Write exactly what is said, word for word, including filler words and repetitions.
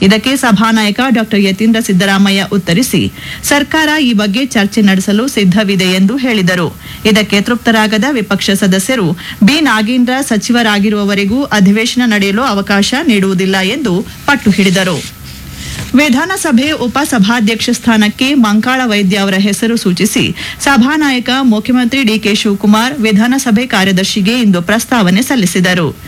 ಇದಕ್ಕೆ ಸಭಾನಾಯಕ ಡಾಕ್ಟರ್ ಯತೀಂದ್ರ ಸಿದ್ದರಾಮಯ್ಯ ಉತ್ತರಿಸಿ ಸರ್ಕಾರ ಈ ಬಗ್ಗೆ ಚರ್ಚೆ ನಡೆಸಲು ಸಿದ್ಧವಿದೆ ಎಂದು ಹೇಳಿದರು. ಇದಕ್ಕೆ ತೃಪ್ತರಾಗದ ವಿಪಕ್ಷ ಸದಸ್ಯರು ಬಿ ನಾಗೇಂದ್ರ ಸಚಿವರಾಗಿರುವವರೆಗೂ ಅಧಿವೇಶನ ನಡೆಯಲು ಅವಕಾಶ ನೀಡುವುದಿಲ್ಲ ಎಂದು ಪಟ್ಟು ಹಿಡಿದರು. ವಿಧಾನಸಭೆ ಉಪಸಭಾಧ್ಯಕ್ಷ ಸ್ಥಾನಕ್ಕೆ ಮಂಕಾಳ ವೈದ್ಯ ಅವರ ಹೆಸರು ಸೂಚಿಸಿ ಸಭಾನಾಯಕ ಮುಖ್ಯಮಂತ್ರಿ ಡಿಕೆ ಶಿವಕುಮಾರ್ ವಿಧಾನಸಭೆ ಕಾರ್ಯದರ್ಶಿಗೆ ಇಂದು ಪ್ರಸ್ತಾವನೆ ಸಲ್ಲಿಸಿದರು.